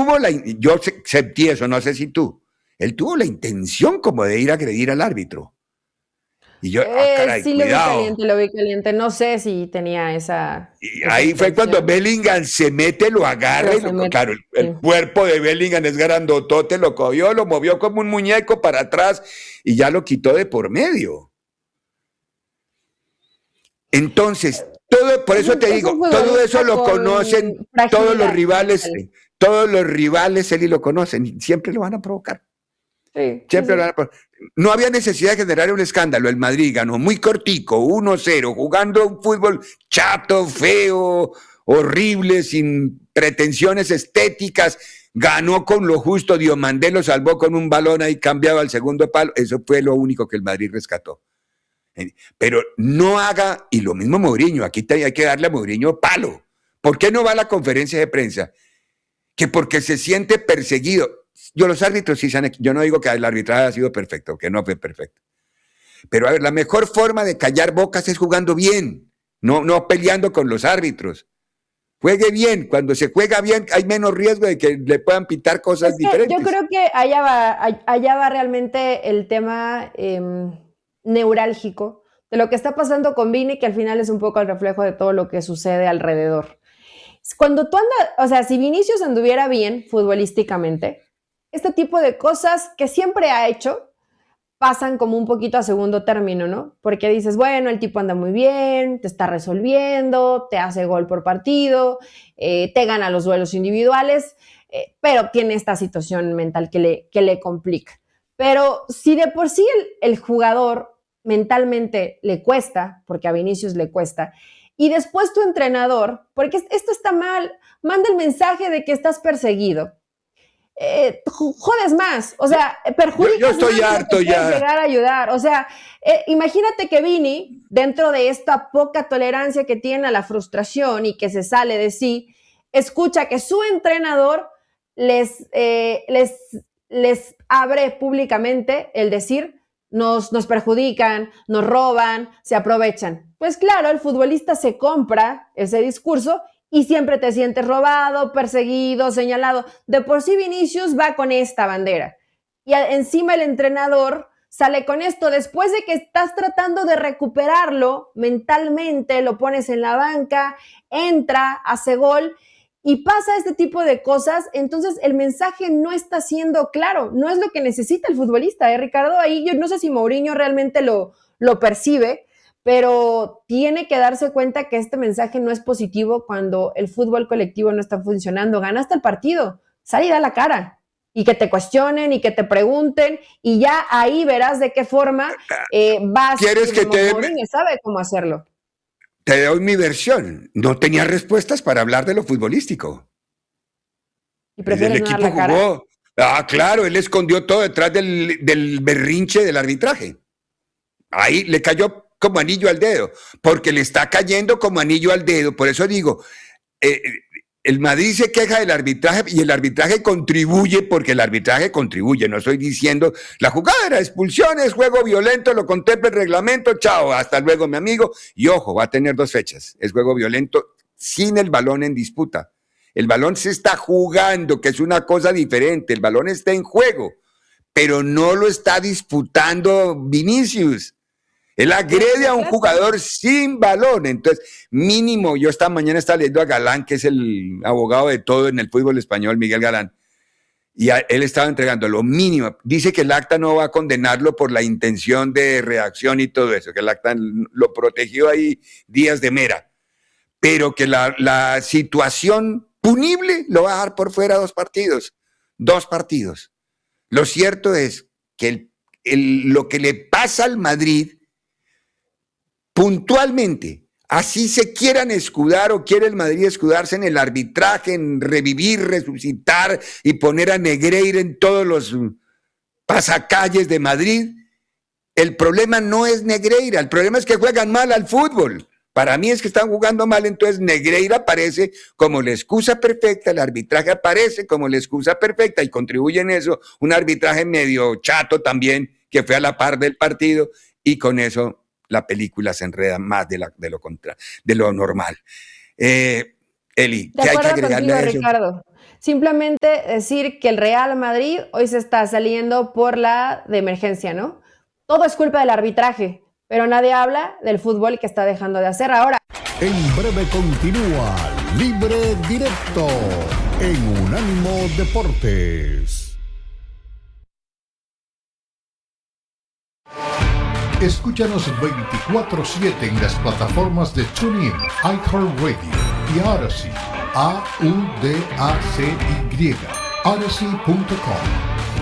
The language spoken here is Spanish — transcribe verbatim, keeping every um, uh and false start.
tuvo la, yo sentí eso, no sé si tú, él tuvo la intención como de ir a agredir al árbitro. Y yo, ah, Eh, caray, sí lo vi cuidado. caliente, lo vi caliente. No sé si tenía esa, Y esa ahí fue cuando intención, Bellingham se mete, lo agarra pero y se lo, mete. claro, el, Sí. el cuerpo de Bellingham es grandotote, lo cogió, lo movió como un muñeco para atrás y ya lo quitó de por medio. Entonces, todo, por Es eso un, te es un digo, todo eso futbolista lo con conocen todos los fragilidad rivales, mental. todos los rivales él y lo conocen y siempre lo van a provocar. Sí, sí, Siempre lo van sí. a provocar. No había necesidad de generar un escándalo. El Madrid ganó muy cortico, uno cero, jugando un fútbol chato, feo, horrible, sin pretensiones estéticas. Ganó con lo justo, Diomandé lo salvó con un balón ahí cambiado al segundo palo. Eso fue lo único que el Madrid rescató. Pero no haga, y lo mismo Mourinho, aquí hay que darle a Mourinho palo. ¿Por qué no va a la conferencia de prensa? Que porque se siente perseguido. Yo los árbitros sí se han, yo no digo que el arbitraje ha sido perfecto, que no fue perfecto. Pero a ver, la mejor forma de callar bocas es jugando bien, no, no peleando con los árbitros. Juegue bien, cuando se juega bien hay menos riesgo de que le puedan pitar cosas Es que yo diferentes. creo que allá va, allá va realmente el tema eh, neurálgico de lo que está pasando con Vini, que al final es un poco el reflejo de todo lo que sucede alrededor. Cuando tú andas, o sea, si Vinicius anduviera bien futbolísticamente, este tipo de cosas que siempre ha hecho pasan como un poquito a segundo término, ¿no? Porque dices, bueno, el tipo anda muy bien, te está resolviendo, te hace gol por partido, eh, te gana los duelos individuales, eh, pero tiene esta situación mental que le, que le complica. Pero si de por sí el, el jugador mentalmente le cuesta, porque a Vinicius le cuesta, y después tu entrenador, porque esto está mal, manda el mensaje de que estás perseguido. Eh, jodes más, o sea, Yo, yo perjudicas estoy más lo que harto puedes ya. llegar a ayudar. O sea, eh, imagínate que Vini, dentro de esta poca tolerancia que tiene a la frustración y que se sale de sí, escucha que su entrenador les, eh, les, les abre públicamente el decir, nos, nos perjudican, nos roban, se aprovechan. Pues claro, el futbolista se compra ese discurso y siempre te sientes robado, perseguido, señalado. De por sí Vinicius va con esta bandera. Y encima el entrenador sale con esto. Después de que estás tratando de recuperarlo mentalmente, lo pones en la banca, entra, hace gol y pasa este tipo de cosas, entonces el mensaje no está siendo claro. No es lo que necesita el futbolista, ¿eh, Ricardo? Ahí yo no sé si Mourinho realmente lo, lo percibe, pero tiene que darse cuenta que este mensaje no es positivo cuando el fútbol colectivo no está funcionando. Ganaste el partido, sal y da la cara. Y que te cuestionen y que te pregunten, y ya ahí verás de qué forma eh, vas. ¿Quieres que te Mourinho sabe cómo hacerlo. te doy mi versión? No tenía respuestas para hablar de lo futbolístico. ¿Y El prefieres no dar equipo la cara? jugó. Ah, claro, él escondió todo detrás del, del berrinche del arbitraje. Ahí le cayó como anillo al dedo, porque le está cayendo como anillo al dedo. Por eso digo, eh, el Madrid se queja del arbitraje y el arbitraje contribuye, porque el arbitraje contribuye. No estoy diciendo, la jugada era expulsión, es juego violento, lo contempla el reglamento, chao, hasta luego, mi amigo. Y ojo, va a tener dos fechas. Es juego violento sin el balón en disputa. El balón se está jugando, que es una cosa diferente. El balón está en juego, pero no lo está disputando Vinicius. Él agrede a un jugador sin balón. Entonces, mínimo, yo esta mañana estaba leyendo a Galán, que es el abogado de todo en el fútbol español, Miguel Galán, y a, él estaba entregando lo mínimo. Dice que el acta no va a condenarlo por la intención de reacción y todo eso, que el acta lo protegió ahí días de mera, pero que la, la situación punible lo va a dejar por fuera dos partidos. Dos partidos. Lo cierto es que el, el, lo que le pasa al Madrid puntualmente, así se quieran escudar o quiere el Madrid escudarse en el arbitraje, en revivir, resucitar y poner a Negreira en todos los pasacalles de Madrid, el problema no es Negreira, el problema es que juegan mal al fútbol. Para mí es que están jugando mal, entonces Negreira aparece como la excusa perfecta, el arbitraje aparece como la excusa perfecta y contribuye en eso un arbitraje medio chato también, que fue a la par del partido, y con eso la película se enreda más de, la, de, lo, contra, de lo normal. Eh, Eli, De ¿qué hay que acuerdo agregarle contigo, a eso? Ricardo. simplemente decir que el Real Madrid hoy se está saliendo por la de emergencia, ¿no? Todo es culpa del arbitraje, pero nadie habla del fútbol que está dejando de hacer ahora. En breve continúa Libre Directo en Unánimo Deportes. Escúchanos veinticuatro siete en las plataformas de TuneIn, iHeartRadio y Odyssey. A U D A C Y. Odyssey punto com.